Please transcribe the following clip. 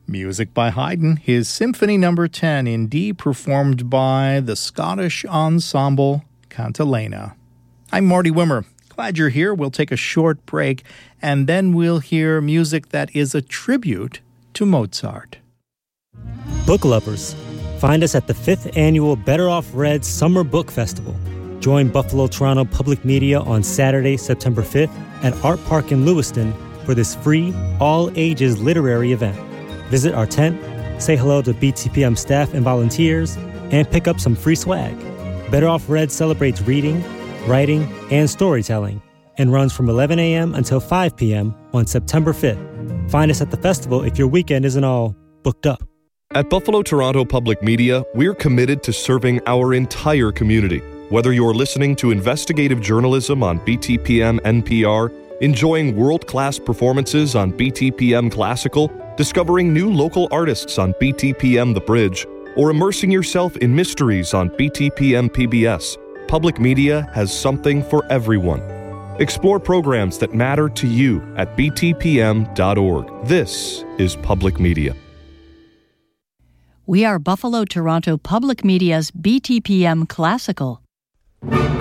Music by Haydn, his Symphony No. 10 in D, performed by the Scottish ensemble Cantilena. I'm Marty Wimmer. Glad you're here. We'll take a short break, and then we'll hear music that is a tribute to Mozart. Book lovers, find us at the 5th Annual Better Off Read Summer Book Festival. Join Buffalo Toronto Public Media on Saturday, September 5th at Art Park in Lewiston for this free, all-ages literary event. Visit our tent, say hello to BTPM staff and volunteers, and pick up some free swag. Better Off Read celebrates reading, writing, and storytelling, and runs from 11 a.m. until 5 p.m. on September 5th. Find us at the festival if your weekend isn't all booked up. At Buffalo Toronto Public Media, we're committed to serving our entire community. Whether you're listening to investigative journalism on BTPM NPR, enjoying world-class performances on BTPM Classical, discovering new local artists on BTPM The Bridge, or immersing yourself in mysteries on BTPM PBS, Public Media has something for everyone. Explore programs that matter to you at btpm.org. This is Public Media. We are Buffalo Toronto Public Media's BTPM Classical.